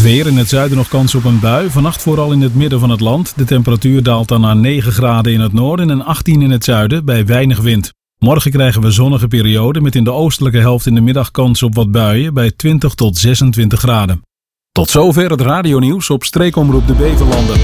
Weer in het zuiden nog kans op een bui. Vannacht vooral in het midden van het land. De temperatuur daalt dan naar 9 graden in het noorden en 18 in het zuiden bij weinig wind. Morgen krijgen we zonnige periode met in de oostelijke helft in de middag kans op wat buien bij 20 tot 26 graden. Tot zover het radionieuws op Streekomroep de Beverlanden.